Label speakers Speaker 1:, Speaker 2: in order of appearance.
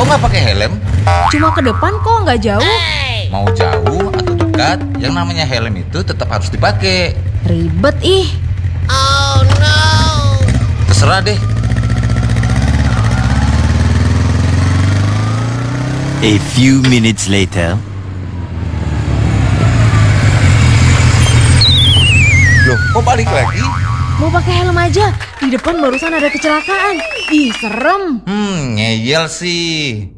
Speaker 1: nggak pakai helm?
Speaker 2: Cuma ke depan kok, nggak jauh.
Speaker 1: Mau jauh atau dekat, yang namanya helm itu tetap harus dipakai.
Speaker 2: Ribet ih.
Speaker 3: Oh no.
Speaker 1: Terserah deh.
Speaker 4: A few minutes later.
Speaker 1: Loh, kok balik lagi?
Speaker 2: Mau pakai helm aja. Di depan barusan ada kecelakaan. Ih, serem.
Speaker 1: Ngeyel sih.